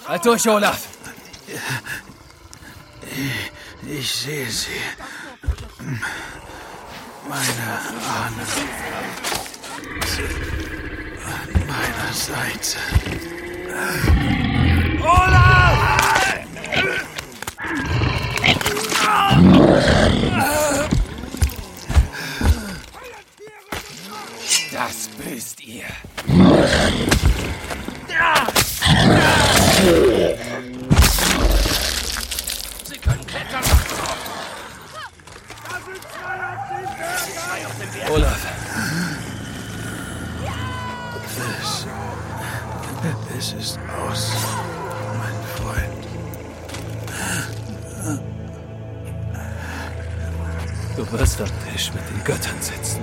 Halt durch, Olaf! Ich sehe sie. Meine Ahnen an meiner Seite. Olaf! Das bist ihr. Sie können klettern. Olaf. Es ist aus, mein Freund. Du wirst am Tisch mit den Göttern sitzen.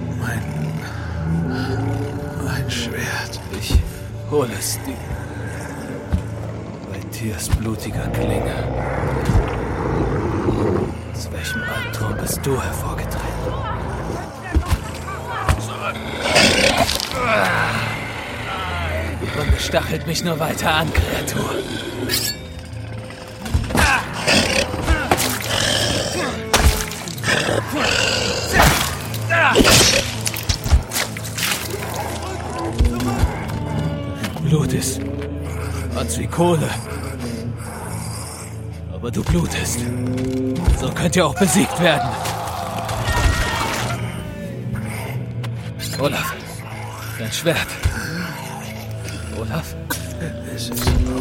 Mein Schwert. Ich hole es dir. Bei Tyrs blutiger Klinge. Aus welchem Albtraum bist du hervorgetreten? Und es stachelt mich nur weiter an, Kreatur. Blut ist als wie Kohle. Aber du blutest. So könnt ihr auch besiegt werden. Olaf, dein Schwert. Olaf? Es ist